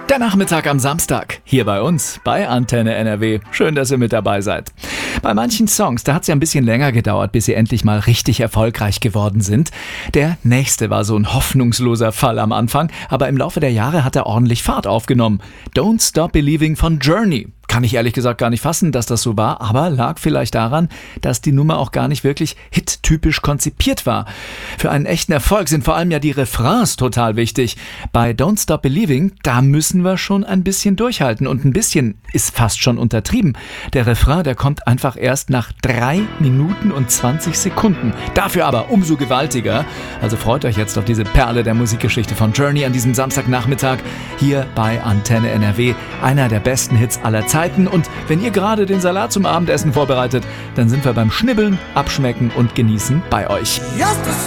Der Nachmittag am Samstag, hier bei uns, bei Antenne NRW. Schön, dass ihr mit dabei seid. Bei manchen Songs, da hat es ja ein bisschen länger gedauert, bis sie endlich mal richtig erfolgreich geworden sind. Der nächste war so ein hoffnungsloser Fall am Anfang, aber im Laufe der Jahre hat er ordentlich Fahrt aufgenommen. Don't Stop Believing von Journey. Kann ich ehrlich gesagt gar nicht fassen, dass das so war, aber lag vielleicht daran, dass die Nummer auch gar nicht wirklich hit-typisch konzipiert war. Für einen echten Erfolg sind vor allem ja die Refrains total wichtig. Bei Don't Stop Believing, da müssen wir schon ein bisschen durchhalten und ein bisschen ist fast schon untertrieben. Der Refrain, der kommt einfach erst nach 3 Minuten und 20 Sekunden. Dafür aber umso gewaltiger. Also freut euch jetzt auf diese Perle der Musikgeschichte von Journey an diesem Samstagnachmittag hier bei Antenne NRW. Einer der besten Hits aller Zeiten. Und wenn ihr gerade den Salat zum Abendessen vorbereitet, dann sind wir beim Schnibbeln, Abschmecken und Genießen bei euch.